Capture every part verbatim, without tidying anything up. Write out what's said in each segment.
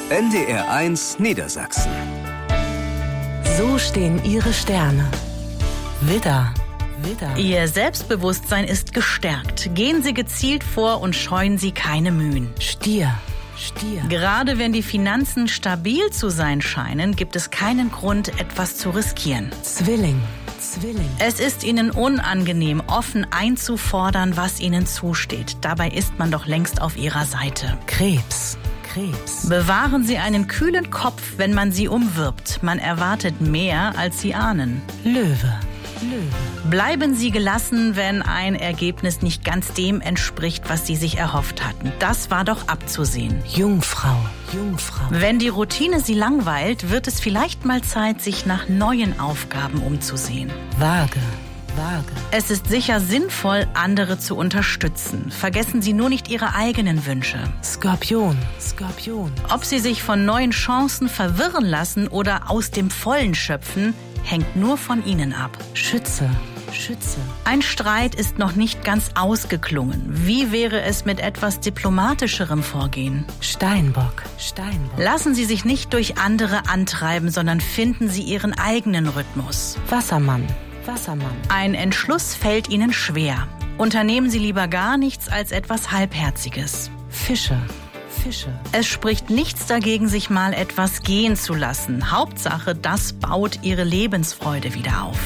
N D R eins Niedersachsen. So stehen Ihre Sterne. Widder. Widder. Ihr Selbstbewusstsein ist gestärkt. Gehen Sie gezielt vor und scheuen Sie keine Mühen. Stier. Stier. Gerade wenn die Finanzen stabil zu sein scheinen, gibt es keinen Grund, etwas zu riskieren. Zwilling. Zwilling. Es ist Ihnen unangenehm, offen einzufordern, was Ihnen zusteht. Dabei ist man doch längst auf Ihrer Seite. Krebs. Krebs. Bewahren Sie einen kühlen Kopf, wenn man Sie umwirbt. Man erwartet mehr, als Sie ahnen. Löwe. Löwe. Bleiben Sie gelassen, wenn ein Ergebnis nicht ganz dem entspricht, was Sie sich erhofft hatten. Das war doch abzusehen. Jungfrau. Jungfrau. Wenn die Routine Sie langweilt, wird es vielleicht mal Zeit, sich nach neuen Aufgaben umzusehen. Waage. Waage. Es ist sicher sinnvoll, andere zu unterstützen. Vergessen Sie nur nicht Ihre eigenen Wünsche. Skorpion. Skorpion. Ob Sie sich von neuen Chancen verwirren lassen oder aus dem Vollen schöpfen, hängt nur von Ihnen ab. Schütze. Schütze. Ein Streit ist noch nicht ganz ausgeklungen. Wie wäre es mit etwas diplomatischerem Vorgehen? Steinbock. Steinbock. Lassen Sie sich nicht durch andere antreiben, sondern finden Sie Ihren eigenen Rhythmus. Wassermann. Wassermann. Ein Entschluss fällt Ihnen schwer. Unternehmen Sie lieber gar nichts als etwas Halbherziges. Fische. Fische. Es spricht nichts dagegen, sich mal etwas gehen zu lassen. Hauptsache, das baut Ihre Lebensfreude wieder auf.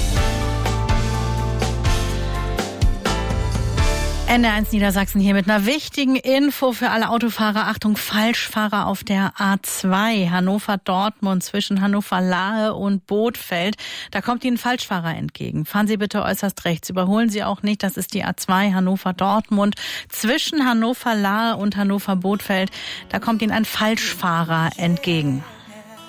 N D R eins Niedersachsen hier mit einer wichtigen Info für alle Autofahrer. Achtung, Falschfahrer auf der A zwei Hannover-Dortmund zwischen Hannover-Lahe und Bothfeld. Da kommt Ihnen ein Falschfahrer entgegen. Fahren Sie bitte äußerst rechts. Überholen Sie auch nicht. Das ist die A zwei Hannover-Dortmund zwischen Hannover-Lahe und Hannover-Bothfeld. Da kommt Ihnen ein Falschfahrer entgegen.